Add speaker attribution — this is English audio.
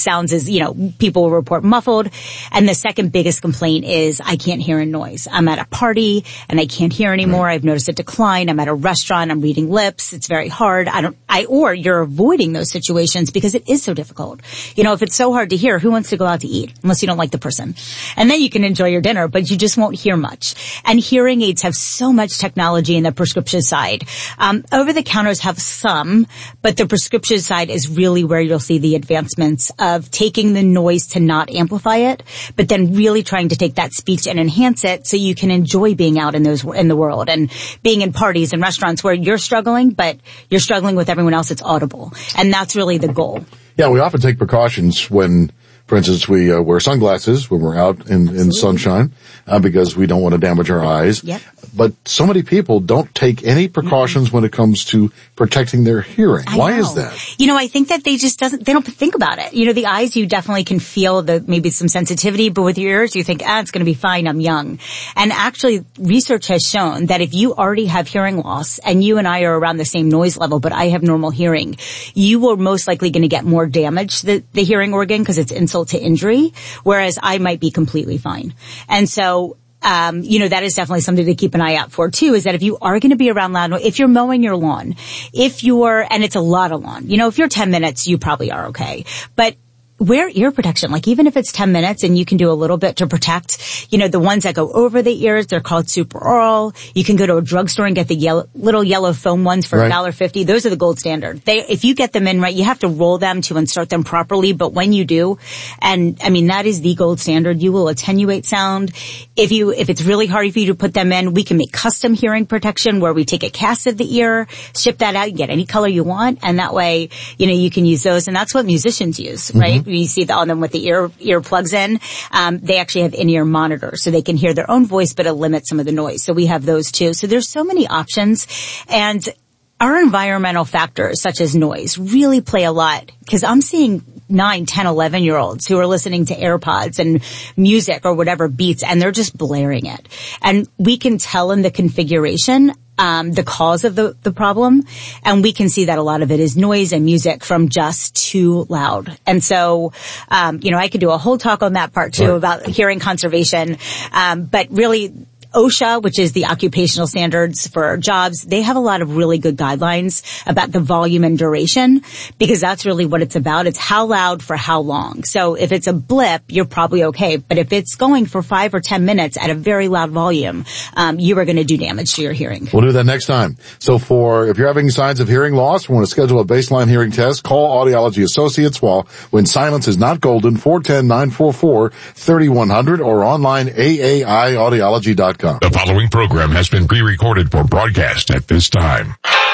Speaker 1: sounds is, people will report muffled. And the second biggest complaint is I can't hear a noise. I'm at a party and I can't hear anymore. I've noticed a decline. I'm at a restaurant. I'm reading lips. It's very hard. Or you're avoiding those situations because it is so difficult. If it's so hard to hear, who wants to go out to eat unless you don't like the person? And then you can enjoy your dinner, but you just won't hear much. And hearing aids have so much technology in the prescription side. Over-the-counters have some, but the prescription side is really where you'll see the advancements of taking the noise to not amplify it, but then really trying to take that speech and enhance it so you can enjoy being out in the world and being in parties and restaurants where you're struggling, but you're struggling with everyone else. It's audible. And that's really the goal.
Speaker 2: Yeah, we often take precautions when, for instance, we wear sunglasses when we're out in sunshine because we don't want to damage our eyes.
Speaker 1: Yep.
Speaker 2: But so many people don't take any precautions when it comes to protecting their hearing. Why is that?
Speaker 1: I think that they don't think about it. The eyes, you definitely can feel maybe some sensitivity, but with your ears, you think, it's going to be fine. I'm young. And actually, research has shown that if you already have hearing loss and you and I are around the same noise level, but I have normal hearing, you are most likely going to get more damage to the hearing organ because it's insult to injury, whereas I might be completely fine. And so, that is definitely something to keep an eye out for too, is that if you are going to be around loud noise, if you're mowing your lawn, and it's a lot of lawn, if you're 10 minutes, you probably are okay. But wear ear protection, even if it's 10 minutes and you can do a little bit to protect, the ones that go over the ears, they're called super oral. You can go to a drugstore and get the little yellow foam ones for $1.50. Those are the gold standard. If you get them in right, you have to roll them to insert them properly, but when you do, and that is the gold standard, you will attenuate sound. If it's really hard for you to put them in, we can make custom hearing protection where we take a cast of the ear, ship that out, you get any color you want, and that way, you can use those, and that's what musicians use, right? You see on them with the ear plugs in. They actually have in-ear monitors so they can hear their own voice, but it'll limit some of the noise. So we have those too. So there's so many options, and our environmental factors such as noise really play a lot, because I'm seeing 9, 10, 11-year-olds who are listening to AirPods and music or whatever beats, and they're just blaring it. And we can tell in the configuration the cause of the problem, and we can see that a lot of it is noise and music from just too loud. And so, I could do a whole talk on that part too about hearing conservation, but really, OSHA, which is the occupational standards for jobs, they have a lot of really good guidelines about the volume and duration, because that's really what it's about. It's how loud for how long. So if it's a blip, you're probably okay. But if it's going for 5 or 10 minutes at a very loud volume, you are going to do damage to your hearing.
Speaker 2: We'll do that next time. So if you're having signs of hearing loss, want to schedule a baseline hearing test, call Audiology Associates when silence is not golden, 410-944-3100 or online aaiaudiology.com.
Speaker 3: The following program has been pre-recorded for broadcast at this time.